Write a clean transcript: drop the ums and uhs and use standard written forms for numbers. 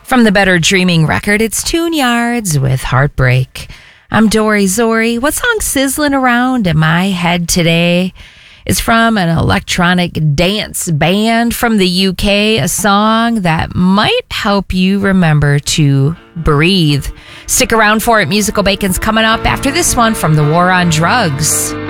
From the Better Dreaming record, it's Tune Yards with Heartbreak. I'm Dory Zori. What song sizzling around in my head today is from an electronic dance band from the UK, a song that might help you remember to breathe. Stick around for it. Musical Bacon's coming up after this one from The War on Drugs.